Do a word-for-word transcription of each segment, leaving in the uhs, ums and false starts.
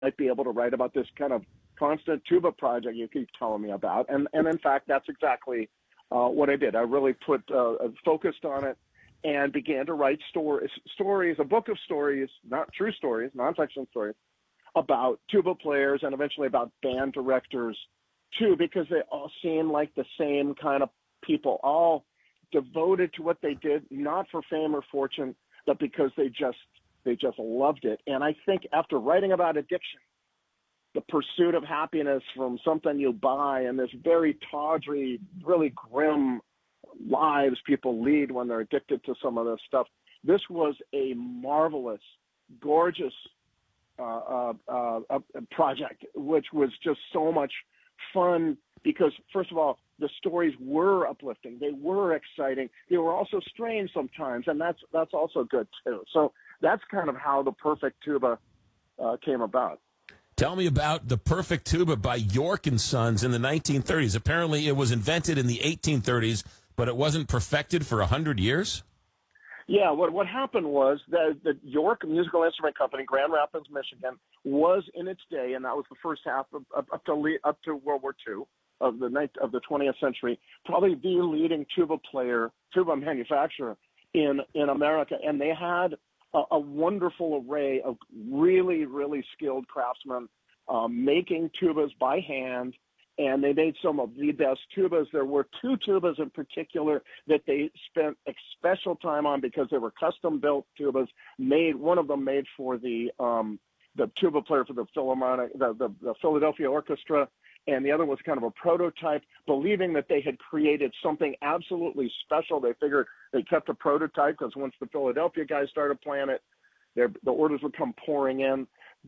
might be able to write about this kind of constant tuba project you keep telling me about. And, and in fact, that's exactly uh, what I did. I really put uh, focused on it and began to write stories, stories, a book of stories, not true stories, nonfiction stories, about tuba players and eventually about band directors too, because they all seem like the same kind of people, all devoted to what they did, not for fame or fortune, but because they just they just loved it. And I think after writing about addiction, the pursuit of happiness from something you buy, and this very tawdry, really grim lives people lead when they're addicted to some of this stuff, this was a marvelous, gorgeous uh, uh, uh, project, which was just so much fun because, first of all, the stories were uplifting. They were exciting. They were also strange sometimes, and that's that's also good too. So that's kind of how the Perfect Tuba uh, came about. Tell me about the Perfect Tuba by York and Sons in the nineteen thirties. Apparently, it was invented in the eighteen thirties, but it wasn't perfected for a hundred years. Yeah, what what happened was that the York Musical Instrument Company, Grand Rapids, Michigan, was in its day, and that was the first half of, of, up to up to World War Two of the night of the twentieth century, probably the leading tuba player, tuba manufacturer in in America, and they had a, a wonderful array of really really skilled craftsmen um, making tubas by hand. And they made some of the best tubas. There were two tubas in particular that they spent special time on because they were custom-built tubas. Made one of them made for the um, the tuba player for the Philharmonic, the, the, the Philadelphia Orchestra, and the other was kind of a prototype. Believing that they had created something absolutely special, they figured they kept a prototype because once the Philadelphia guys started playing it, their, the orders would come pouring in.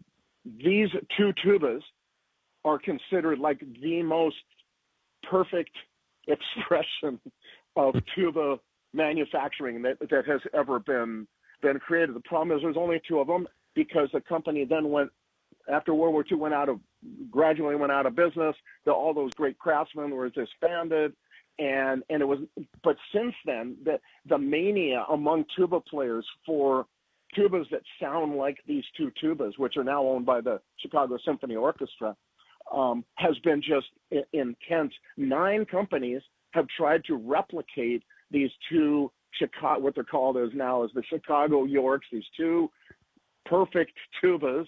These two tubas are considered like the most perfect expression of tuba manufacturing that, that has ever been been created. The problem is there's only two of them because the company then went, after World War Two, went out of, gradually went out of business. The, all those great craftsmen were disbanded. And, and it was, but since then, the, the mania among tuba players for tubas that sound like these two tubas, which are now owned by the Chicago Symphony Orchestra, Um, has been just intense. Nine companies have tried to replicate these two Chicago, what they're called as now as the Chicago Yorks, these two perfect tubas,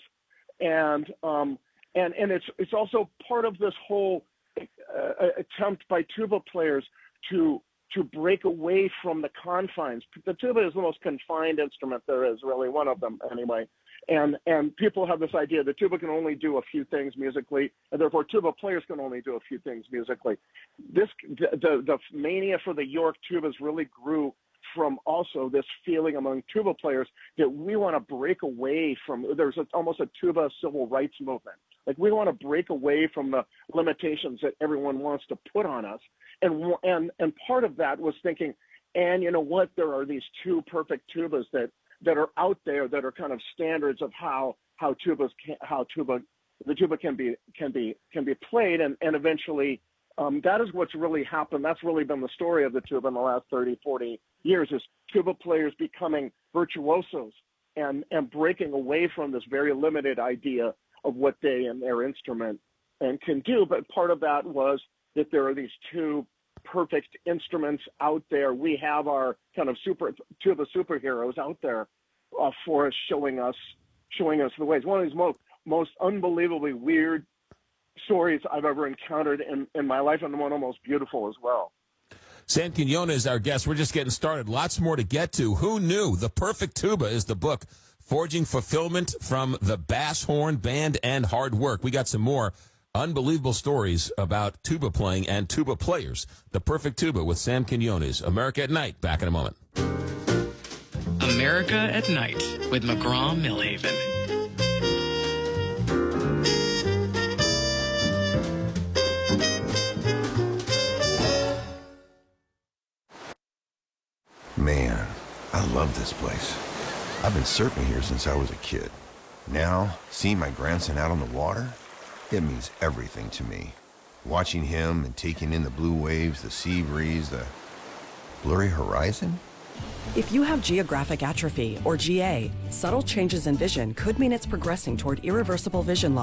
and um, and and it's it's also part of this whole uh, attempt by tuba players to to break away from the confines. The tuba is the most confined instrument there is, really, one of them anyway. And and people have this idea that tuba can only do a few things musically, and therefore tuba players can only do a few things musically. This the the, the mania for the York tubas really grew from also this feeling among tuba players that we want to break away from. There's a, almost a tuba civil rights movement. Like we want to break away from the limitations that everyone wants to put on us. And and and part of that was thinking, and you know what? There are these two perfect tubas that. that are out there that are kind of standards of how how tubas can, how tuba the tuba can be can be can be played, and and eventually um, that is what's really happened. That's really been the story of the tuba in the last thirty, forty years, is tuba players becoming virtuosos and and breaking away from this very limited idea of what they and their instrument and can do. But part of that was that there are these two perfect instruments out there. We have our kind of super tuba superheroes out there uh, for us, showing us showing us the ways. One of these most most unbelievably weird stories I've ever encountered in, in my life, and one of the most beautiful as well. Sam Quinones is our guest. We're just getting started. Lots more to get to. Who knew? The Perfect Tuba is the book, Forging Fulfillment from the Bass Horn Band and Hard Work. We got some more unbelievable stories about tuba playing and tuba players. The Perfect Tuba with Sam Quinones. America at Night. Back in a moment. America at Night with McGraw-Millhaven. Man, I love this place. I've been surfing here since I was a kid. Now, seeing my grandson out on the water, it means everything to me. Watching him and taking in the blue waves, the sea breeze, the blurry horizon, If you have geographic atrophy, or G A, subtle changes in vision could mean it's progressing toward irreversible vision loss.